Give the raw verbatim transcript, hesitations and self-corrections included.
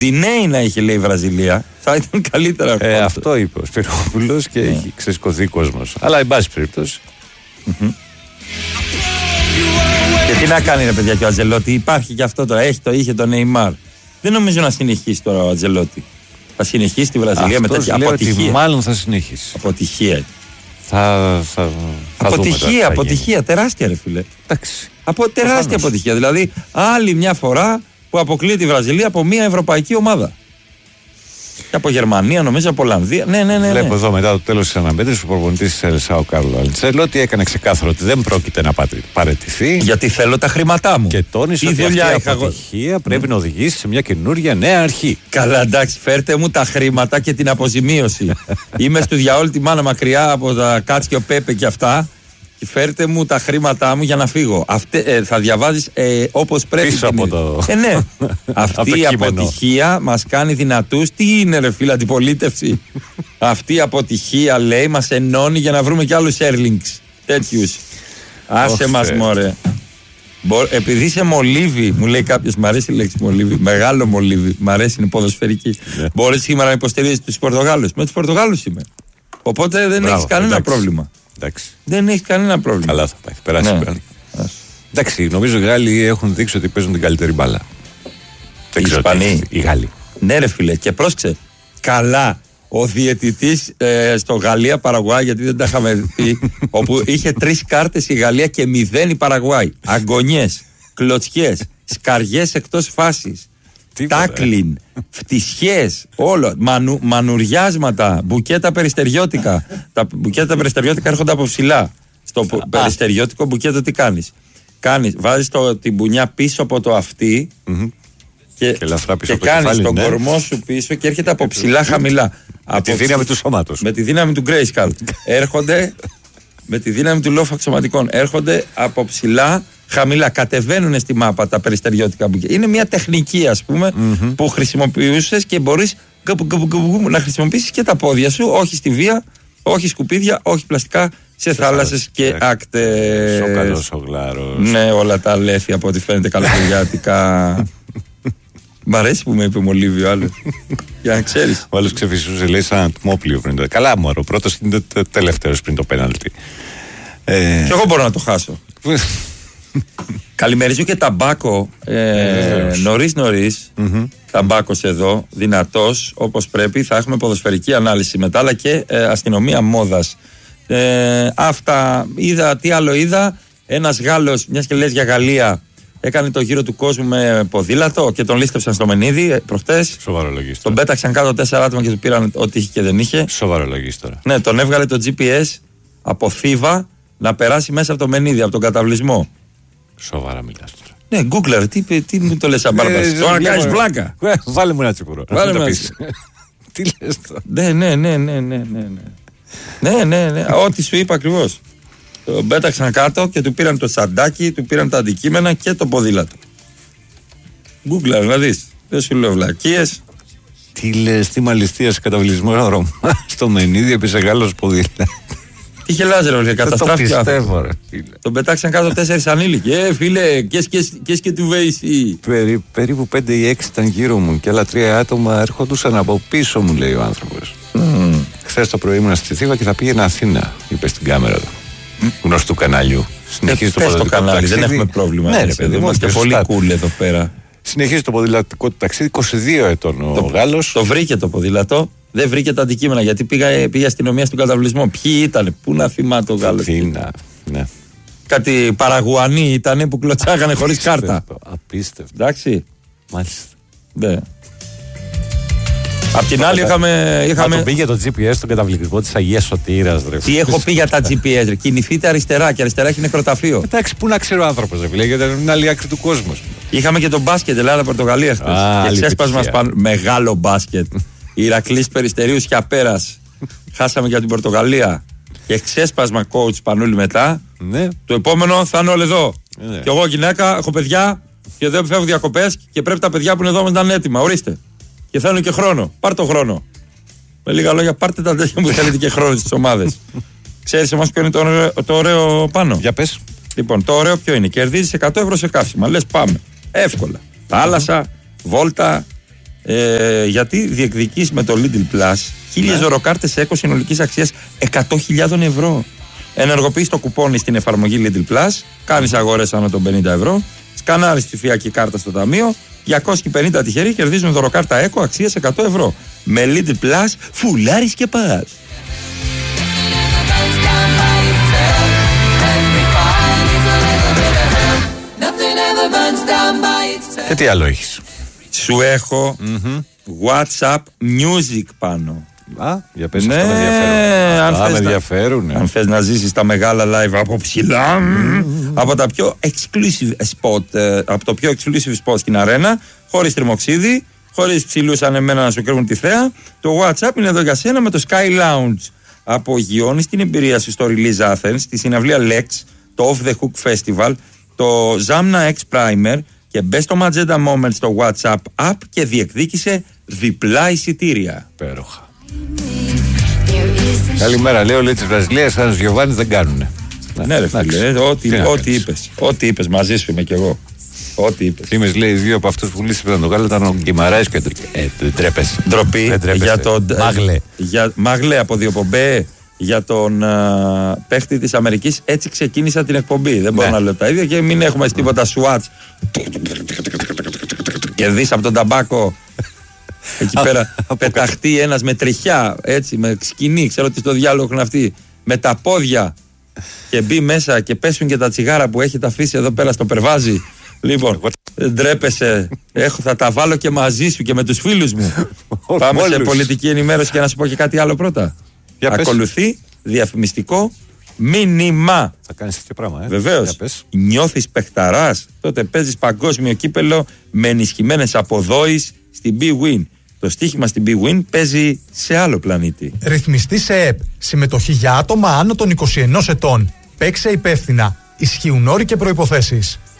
Ντινέι να είχε, λέει, η Βραζιλία. Θα ήταν καλύτερα. Ε, αυτό είπε ο Σπυρόπουλος και yeah. έχει ξεσκωθεί κόσμος. Αλλά εν πάση περιπτώσει. Mm-hmm. Και τι να κάνει, ρε παιδιά, και ο Ατζελότη. Υπάρχει και αυτό τώρα. Έχει το, είχε το Νεϊμάρ. Δεν νομίζω να συνεχίσει τώρα ο Ατζελότη. Θα συνεχίσει τη Βραζιλία με τέτοια αποτυχία. Ότι μάλλον θα συνεχίσει. Αποτυχία. Θα, θα, θα αποτυχία, αποτυχία. Γίνει. Τεράστια, ρε φίλε. Εντάξει. Από τεράστια Προφανώς. αποτυχία. Δηλαδή, άλλη μια φορά που αποκλείει τη Βραζιλία από μια ευρωπαϊκή ομάδα. Και από Γερμανία, νομίζω, από Ολλανδία. Ναι, ναι, ναι. Βλέπω ναι. εδώ μετά το τέλος της αναμέτρησης ο προπονητής της Ελσά, ο Κάρλο Αντσέλοτη, έκανε ξεκάθαρο ότι δεν πρόκειται να παραιτηθεί. Γιατί θέλω τα χρήματά μου. Και τόνισε ότι αυτή η αποτυχία πρέπει mm. να οδηγήσει σε μια καινούργια νέα αρχή. Καλά, εντάξει, φέρτε μου τα χρήματα και την αποζημίωση. Είμαι στο διαόλου τη μάνα μακριά από τα Κάτς και ο Πέπε και αυτά. Και φέρτε μου τα χρήματά μου για να φύγω. Αυτέ, ε, θα διαβάζεις ε, όπως πρέπει. Πίσω από το... Ε, ναι. Αυτή η αποτυχία μας κάνει δυνατούς. Τι είναι, ρε φίλε, αντιπολίτευση. Αυτή η αποτυχία, λέει, μας ενώνει για να βρούμε κι άλλους Έρλινγκς. Τέτοιους. Άσε μας, μωρέ. Επειδή είσαι μολύβι, μου λέει κάποιος, μ' αρέσει η λέξη μολύβι, μεγάλο μολύβι, μ' αρέσει, είναι ποδοσφαιρική. Yeah. Μπορείς σήμερα να υποστηρίζεις τους Πορτογάλους. Με τους Πορτογάλους είμαι. Οπότε δεν έχεις κανένα εντάξει. πρόβλημα. Εντάξει. Δεν έχει κανένα πρόβλημα. Καλά θα πάει. Περάσει. Ναι. Εντάξει, νομίζω οι Γάλλοι έχουν δείξει ότι παίζουν την καλύτερη μπάλα. Οι Ισπανοί. Οι Γάλλοι. Ναι, ρε φίλε, και πρόσεξε. Καλά. Ο διαιτητής ε, στο Γαλλία-Παραγουάη, γιατί δεν τα είχαμε πει, όπου είχε τρεις κάρτες η Γαλλία και μηδέν η Παραγουάη. Αγωνιές, κλωτσιές, σκαριές εκτός φάσης. Τάκλιν, φτισιές, όλο, μανου, μανουριάσματα, μπουκέτα περιστεριώτικα. Τα μπουκέτα περιστεριώτικα έρχονται από ψηλά. Στο Α. περιστεριώτικο μπουκέτο τι κάνεις? Κάνεις, βάζεις το, την μπουνιά πίσω από το αυτί mm-hmm. και, και, και κάνεις τον ναι. κορμό σου πίσω και έρχεται από ψηλά χαμηλά. Με από τη δύναμη του σώματος. Με τη δύναμη του Grayskull. Έρχονται με τη δύναμη του λόγου αξιωματικών. Έρχονται από ψηλά χαμηλά, κατεβαίνουν στη μάπα τα περιστεριώτικα μπουκέτα. Είναι μια τεχνική, ας πούμε, mm-hmm. που χρησιμοποιούσες και μπορείς να χρησιμοποιήσεις και τα πόδια σου, όχι στη βία, όχι σκουπίδια, όχι πλαστικά, σε θάλασσες και ακτές. Ο καλός ο γλάρος. Ναι, όλα τα αλέφια από ό,τι φαίνεται καλοκαιριάτικα. Μ' αρέσει που με είπε μολύβι ο άλλος. Για να ξέρεις. Ο άλλος ξεφυσούσε, λέει, σαν ατμόπλιο πριν το. Καλά, μωρό, ο πρώτος είναι το τελευταίος πριν το πέναλτι. Και εγώ μπορώ να το χάσω. Καλημερίζω και ταμπάκο ε, νωρίς νωρίς mm-hmm. Ταμπάκος εδώ, δυνατός όπως πρέπει. Θα έχουμε ποδοσφαιρική ανάλυση μετά, αλλά και ε, αστυνομία μόδας. ε, Αυτά είδα, τι άλλο είδα? Ένας Γάλλος, μιας και λες για Γαλλία, έκανε το γύρο του κόσμου με ποδήλατο και τον λίστεψαν στο Μενίδη προχτές. Σοβαρολογής. Τον πέταξαν κάτω τέσσερα άτομα και του πήραν ό,τι είχε και δεν είχε. Σοβαρολογής τώρα. Ναι, τον έβγαλε το τζι πι ες από Θήβα να περάσει μέσα από το Μενίδη, από τον καταβλισμό. Σοβαρά μιλάς τώρα. Ναι, Γκούγκλερ, τι, τι μου το λες σαν μπάρμπας? Τώρα κάνεις βλάκα. Βάλε μου ένα τσίπουρο. Βάλε μου ένα Τι λες τώρα? Ναι, ναι, ναι, ναι, ναι. Ναι, ναι, ναι. Ό,τι σου είπα ακριβώς. Τον πέταξαν κάτω και του πήραν το σαντάκι, του πήραν τα αντικείμενα και το ποδήλατο. Γκούγκλερ, να δεις. Δεν σου λέω βλακίες. Τι λες, τι μαλιστία σε καταβλισμό Ρωμά στο Μενίδη έπεσε Γάλλος ποδήλατο. Τι γελάζει, ρε, καταστράφηκε. Το πιστεύω, ρε. Τον πετάξαν κάτω τέσσερις ανήλικοι. Ε, φίλε, και και του βέησι. Περί, περίπου πέντε ή έξι ήταν γύρω μου και άλλα τρία άτομα έρχονταν από πίσω μου, λέει ο άνθρωπος. Mm. Χθες το πρωί ήμουν στη Θήβα και θα πήγαινα Αθήνα, είπε στην κάμερα του. Mm. Γνωστού καναλιού. Συνεχίζει ε, το, το κανάλι, ταξίδι. Δεν έχουμε πρόβλημα. Ναι, ρε παιδί, είμαστε πολύ cool εδώ πέρα. Συνεχίζει το ποδηλατικό του ταξίδι, είκοσι δύο ετών ο το, Γάλλος. Το βρήκε το ποδήλατο. Δεν βρήκε τα αντικείμενα γιατί πήγα, πήγε αστυνομία στον καταβλισμό. Ποιοι ήταν, πού να θυμάται ο Γάλλος? Ναι. Κάτι Παραγουανοί ήταν που κλωτσάγανε χωρίς κάρτα. Απίστευτο. Εντάξει. Μάλιστα. Ναι. Απ' την άλλη είχαμε. είχαμε... Μα πήγε το τζι πι ες στον καταβλητισμό της Αγίας Σωτήρας, ρε. Τι έχω πει για τα τζι πι ες, ρε. Κινηθείτε αριστερά και αριστερά έχει νεκροταφείο. Εντάξει, πού να ξέρει ο άνθρωπος, ρε φίλε, γιατί είναι άλλη άκρη του κόσμου. Είχαμε και τον μπάσκετ Ελλάδα-Πορτογαλία χθες. Και ξέσπασμα σπαν... μεγάλο μπάσκετ. Ηρακλής Περιστερίου Σιαπέρας. Χάσαμε για την Πορτογαλία. Και ξέσπασμα coach Πανούλη μετά. Ναι. Το επόμενο θα είναι όλοι εδώ. Ναι. Και εγώ γυναίκα, έχω παιδιά και δεν φεύγω διακοπές και πρέπει τα παιδιά που είναι εδώ να είναι έτοιμα. Ορίστε. Και θέλουν και χρόνο. Πάρ' το χρόνο. Με λίγα λόγια, πάρτε τα τέτοια που θέλετε και χρόνο στις ομάδες. Ξέρεις εμάς ποιο είναι το ωραίο, το ωραίο πάνω? Για πες. Λοιπόν, το ωραίο ποιο είναι? Κερδίζεις εκατό ευρώ σε καύσιμα. Λες πάμε. Εύκολα. Θάλασσα, βόλτα, Ε, γιατί διεκδικείς με το Lidl Plus χίλιες δωροκάρτες ΕΚΟ συνολικής αξίας εκατό χιλιάδες ευρώ. Ενεργοποιείς το κουπόνι στην εφαρμογή Lidl Plus, κάνεις αγορές άνω των πενήντα ευρώ, σκανάρεις ψηφιακή κάρτα στο ταμείο, διακόσιοι πενήντα τυχεροί κερδίζουν δωροκάρτα ΕΚΟ αξίας εκατό ευρώ. Με Lidl Plus φουλάρεις και πας. Και τι άλλο έχεις? Σου έχω mm-hmm. WhatsApp Music πάνω. Α, για πες, ναι, αυτά με ενδιαφέρουν. Αν, θες με να, ενδιαφέρουν. αν θες να ζήσεις τα μεγάλα live από ψηλά, mm-hmm. από τα πιο exclusive spot, από το πιο exclusive spot στην αρένα, χωρίς τριμοξίδι, χωρίς ψηλούς σαν εμένα να σου κρύβουν τη θέα, το WhatsApp είναι εδώ για σένα με το Sky Lounge. Απογειώνεις την εμπειρία σου στο Release Athens, στη συναυλία Lex, το Off the Hook Festival, το Zamna X Primer και μπες στο Magenta Moment στο WhatsApp app και διεκδίκησε διπλά εισιτήρια. Πέροχα. Καλημέρα, λέω, λέει της Βραζιλίας, σαν Γιωβάνης δεν κάνουνε. Ναι ρε φίλε, ό,τι, ό,τι είπες, ό,τι είπες, μαζί σου είμαι κι εγώ. Ό,τι είπες. Είμαι, λέει, δύο από αυτούς που λύσαν τον Γάλλο ήταν ο Γκιμαράης και το. Ε, δεν τρέπεσαι. Ντροπή για τον. Μάγλε. Για, μάγλε από δύο πομπέ. Για τον uh, παίχτη της Αμερικής, έτσι ξεκίνησα την εκπομπή. Δεν μπορώ ναι. να λέω τα ίδια και μην έχουμε τίποτα σουάτς. Κερδίσα από τον ταμπάκο. Εκεί πέρα πεταχτεί ένας με τριχιά, έτσι, με σκηνή, ξέρω τι στο διάλογο έχουν αυτοί, με τα πόδια και μπει μέσα και πέσουν και τα τσιγάρα που έχετε αφήσει εδώ πέρα στο περβάζι. Λοιπόν, ντρέπεσαι. Έχω, θα τα βάλω και μαζί σου και με τους φίλους μου. Πάμε σε πολιτική ενημέρωση και να σου πω και κάτι άλλο πρώτα. Ακολουθεί διαφημιστικό μήνυμα. Θα κάνεις τέτοιο πράγμα, ε. Βεβαίως. Νιώθεις παιχταράς, τότε παίζεις παγκόσμιο κύπελο με ενισχυμένες αποδόεις στην BWIN. Το στοίχημα στην BWIN παίζει σε άλλο πλανήτη. Ρυθμιστή σε ΕΠ. Συμμετοχή για άτομα άνω των είκοσι ενός ετών. Παίξε υπεύθυνα. Ισχύουν όροι και προϋποθέσεις.